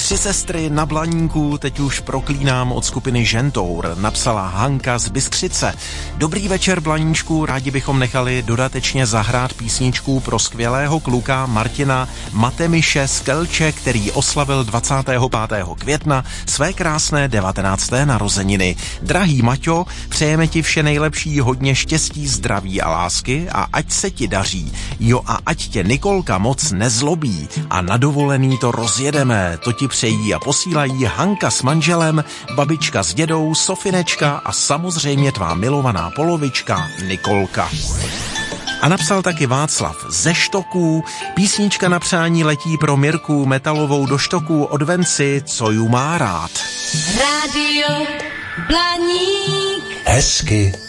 3 sestry na Blaníku teď už proklínám od skupiny Žentour, napsala Hanka z Bystřice. Dobrý večer, Blaníčku, rádi bychom nechali dodatečně zahrát písničku pro skvělého kluka Martina Matemiše z Kelče, který oslavil 25. května své krásné 19. narozeniny. Drahý Maťo, přejeme ti vše nejlepší, hodně štěstí, zdraví a lásky a ať se ti daří. Jo, a ať tě Nikolka moc nezlobí a na dovolený to rozjedeme. To ti přejí a posílají Hanka s manželem, babička s dědou, Sofinečka a samozřejmě tvá milovaná polovička Nikolka. A napsal taky Václav ze Štoků. Písnička na přání letí pro Mirku Metalovou do Štoků od Venci, co ju má rád. Rádio Blaník. Hezky